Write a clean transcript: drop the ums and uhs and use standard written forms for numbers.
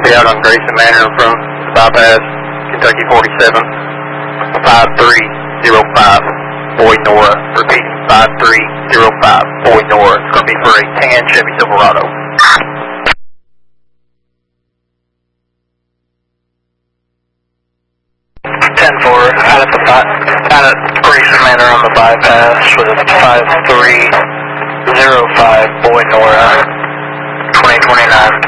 copy out on Grayson Manor from the bypass, Kentucky 47, 5305, Boyd Nora. Repeating, 5305, Boyd Nora. It's going to be for a tan Chevy Silverado. 10-4, out at Grayson Manor on the bypass with a 5305, Boyd Nora, 2029.